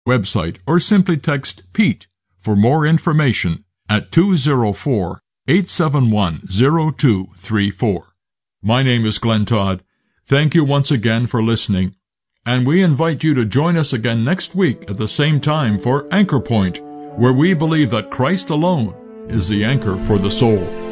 website or simply text Pete for more information at 204-871-0234. My name is Glenn Todd. Thank you once again for listening, and we invite you to join us again next week at the same time for Anchor Point, where we believe that Christ alone is the anchor for the soul.